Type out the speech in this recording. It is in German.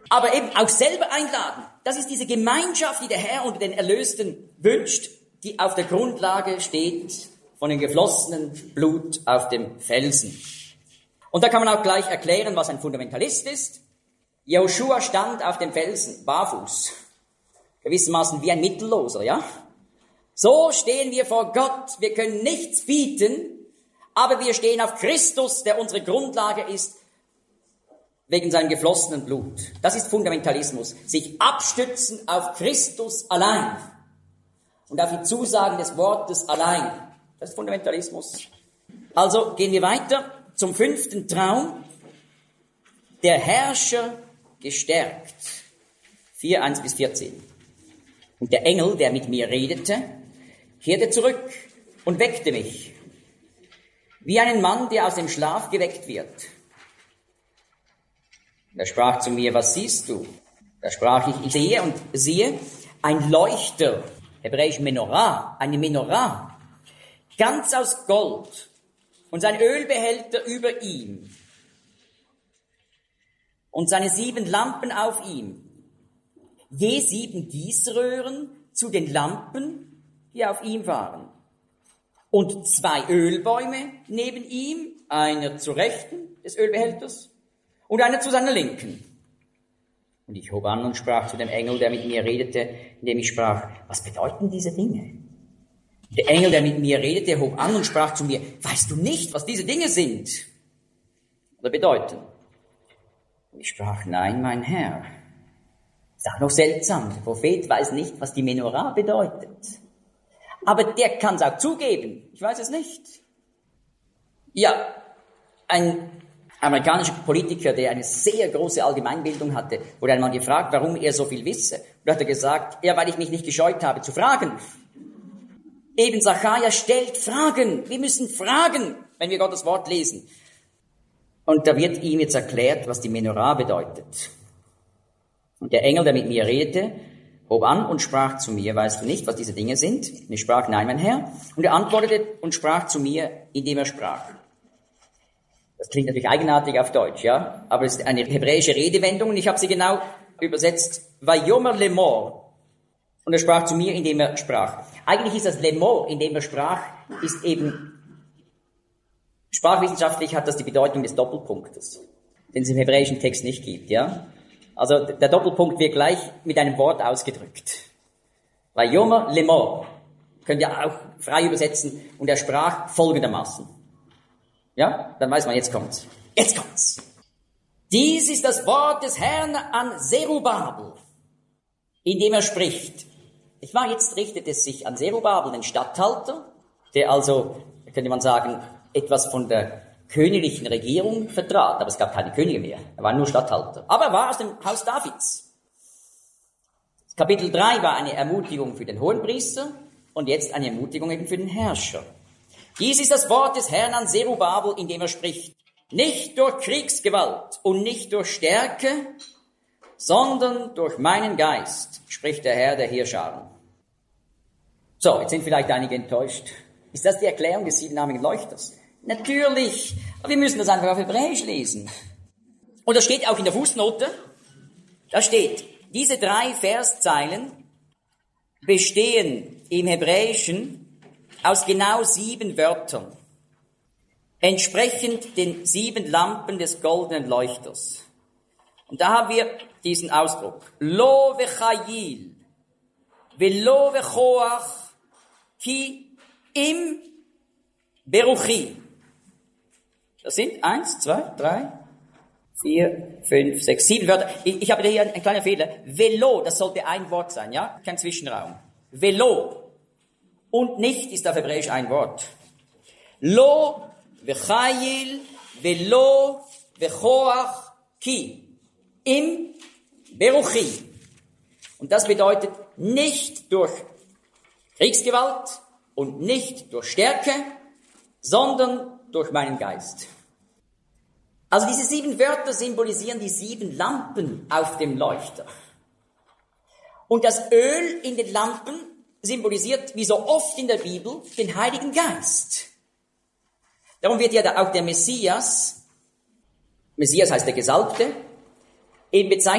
aber eben auch selber einladen. Das ist diese Gemeinschaft, die der Herr unter den Erlösten wünscht, die auf der Grundlage steht von dem geflossenen Blut auf dem Felsen. Und da kann man auch gleich erklären, was ein Fundamentalist ist. Joshua stand auf dem Felsen, barfuß, gewissermaßen wie ein Mittelloser, ja? So stehen wir vor Gott. Wir können nichts bieten, aber wir stehen auf Christus, der unsere Grundlage ist, wegen seinem geflossenen Blut. Das ist Fundamentalismus. Sich abstützen auf Christus allein und auf die Zusagen des Wortes allein. Das ist Fundamentalismus. Also gehen wir weiter zum 5. Traum. Der Herrscher gestärkt. 4, 1-14. Und der Engel, der mit mir redete, kehrte zurück und weckte mich, wie einen Mann, der aus dem Schlaf geweckt wird. Er sprach zu mir, was siehst du? Da sprach ich sehe und siehe, ein Leuchter, hebräisch Menorah, eine Menorah, ganz aus Gold und sein Ölbehälter über ihm und seine 7 Lampen auf ihm, je 7 Gießröhren zu den Lampen, die auf ihm waren. Und 2 Ölbäume neben ihm, einer zur Rechten des Ölbehälters und einer zu seiner Linken. Und ich hob an und sprach zu dem Engel, der mit mir redete, indem ich sprach, was bedeuten diese Dinge? Der Engel, der mit mir redete, hob an und sprach zu mir, weißt du nicht, was diese Dinge sind oder bedeuten? Und ich sprach, nein, mein Herr. Ist auch noch seltsam, der Prophet weiß nicht, was die Menorah bedeutet. Aber der kann es auch zugeben, ich weiß es nicht. Ja, ein amerikanischer Politiker, der eine sehr große Allgemeinbildung hatte, wurde einmal gefragt, warum er so viel wisse. Und da hat er gesagt, ja, weil ich mich nicht gescheut habe zu fragen. Eben Sacharja stellt Fragen. Wir müssen fragen, wenn wir Gottes Wort lesen. Und da wird ihm jetzt erklärt, was die Menorah bedeutet. Und der Engel, der mit mir redete, hob an und sprach zu mir, weißt du nicht, was diese Dinge sind? Und ich sprach, nein, mein Herr. Und er antwortete und sprach zu mir, indem er sprach. Das klingt natürlich eigenartig auf Deutsch, ja, aber es ist eine hebräische Redewendung und ich habe sie genau übersetzt. Vayomer lemor. Und er sprach zu mir, indem er sprach. Eigentlich ist das lemor, indem er sprach, ist eben, sprachwissenschaftlich hat das die Bedeutung des Doppelpunktes, den es im hebräischen Text nicht gibt, ja. Also der Doppelpunkt wird gleich mit einem Wort ausgedrückt. Vayomer lemor. Könnt ihr auch frei übersetzen. Und er sprach folgendermaßen. Ja, dann weiß man, jetzt kommt's. Jetzt kommt's. Dies ist das Wort des Herrn an Zerubabel, indem er spricht. Ich war jetzt richtet es sich an Zerubabel, den Statthalter, der also, könnte man sagen, etwas von der königlichen Regierung vertrat, aber es gab keine Könige mehr. Er war nur Statthalter. Aber er war aus dem Haus Davids. Kapitel 3 war eine Ermutigung für den Hohenpriester und jetzt eine Ermutigung eben für den Herrscher. Dies ist das Wort des Herrn an Zerubabel, indem er spricht. Nicht durch Kriegsgewalt und nicht durch Stärke, sondern durch meinen Geist, spricht der Herr der Heerscharen. So, jetzt sind vielleicht einige enttäuscht. Ist das die Erklärung des 7-namigen Leuchters? Natürlich, aber wir müssen das einfach auf Hebräisch lesen. Und das steht auch in der Fußnote. Da steht, diese 3 Verszeilen bestehen im Hebräischen aus genau 7 Wörtern, entsprechend den 7 Lampen des goldenen Leuchters. Und da haben wir diesen Ausdruck. Lo vechayil, velo vechoach, ki im beruchi. Das sind 1, 2, 3, 4, 5, 6, 7 Wörter. Ich habe hier einen kleinen Fehler. Velo, das sollte ein Wort sein, ja? Kein Zwischenraum. Velo. Und nicht ist auf Hebräisch ein Wort. Lo, vechayil, velo, vechoach, ki. Im Beruchi. Und das bedeutet nicht durch Kriegsgewalt und nicht durch Stärke, sondern durch meinen Geist. Also diese 7 Wörter symbolisieren die 7 Lampen auf dem Leuchter. Und das Öl in den Lampen symbolisiert, wie so oft in der Bibel, den Heiligen Geist. Darum wird ja auch der Messias heißt der Gesalbte, eben bezeichnet